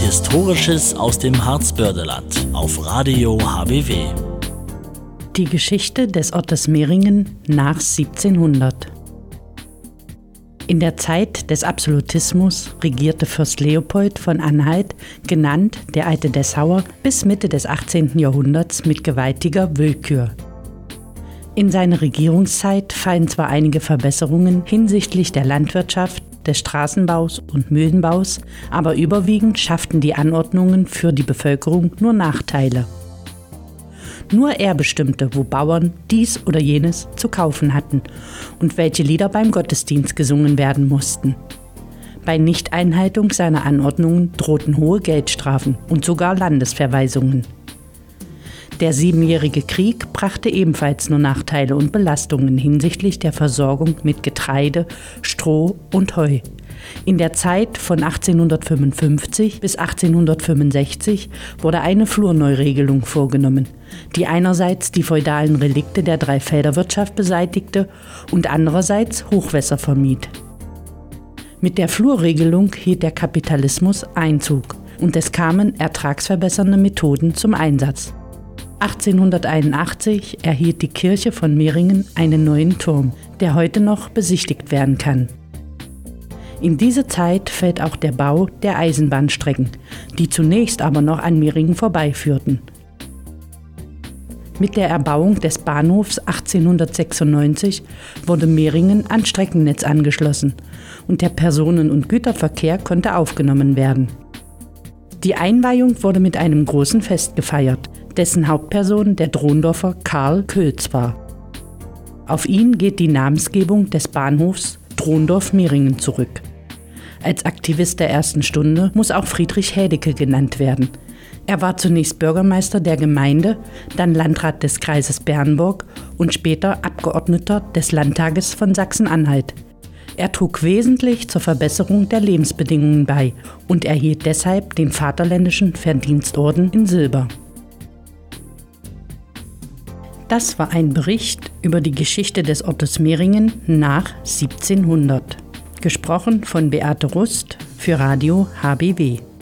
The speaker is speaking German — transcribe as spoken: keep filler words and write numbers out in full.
Historisches aus dem Harzbördeland auf Radio H B W. Die Geschichte des Ortes Meringen nach siebzehnhundert. In der Zeit des Absolutismus regierte Fürst Leopold von Anhalt, genannt der Alte Dessauer, bis Mitte des achtzehnten Jahrhunderts mit gewaltiger Willkür. In seine Regierungszeit fallen zwar einige Verbesserungen hinsichtlich der Landwirtschaft, des Straßenbaus und Mühlenbaus, aber überwiegend schafften die Anordnungen für die Bevölkerung nur Nachteile. Nur er bestimmte, wo Bauern dies oder jenes zu kaufen hatten und welche Lieder beim Gottesdienst gesungen werden mussten. Bei Nichteinhaltung seiner Anordnungen drohten hohe Geldstrafen und sogar Landesverweisungen. Der Siebenjährige Krieg brachte ebenfalls nur Nachteile und Belastungen hinsichtlich der Versorgung mit Getreide, Stroh und Heu. In der Zeit von achtzehnhundertfünfundfünfzig bis achtzehnhundertfünfundsechzig wurde eine Flurneuregelung vorgenommen, die einerseits die feudalen Relikte der Dreifelderwirtschaft beseitigte und andererseits Hochwässer vermied. Mit der Flurregelung hielt der Kapitalismus Einzug und es kamen ertragsverbessernde Methoden zum Einsatz. achtzehnhunderteinundachtzig erhielt die Kirche von Meringen einen neuen Turm, der heute noch besichtigt werden kann. In diese Zeit fällt auch der Bau der Eisenbahnstrecken, die zunächst aber noch an Meringen vorbeiführten. Mit der Erbauung des Bahnhofs achtzehnhundertsechsundneunzig wurde Meringen an Streckennetz angeschlossen und der Personen- und Güterverkehr konnte aufgenommen werden. Die Einweihung wurde mit einem großen Fest gefeiert, dessen Hauptperson der Drondorfer Karl Külz war. Auf ihn geht die Namensgebung des Bahnhofs Drondorf-Meringen zurück. Als Aktivist der ersten Stunde muss auch Friedrich Hädecke genannt werden. Er war zunächst Bürgermeister der Gemeinde, dann Landrat des Kreises Bernburg und später Abgeordneter des Landtages von Sachsen-Anhalt. Er trug wesentlich zur Verbesserung der Lebensbedingungen bei und erhielt deshalb den Vaterländischen Verdienstorden in Silber. Das war ein Bericht über die Geschichte des Ortes Meringen nach siebzehnhundert. Gesprochen von Beate Rust für Radio H B W.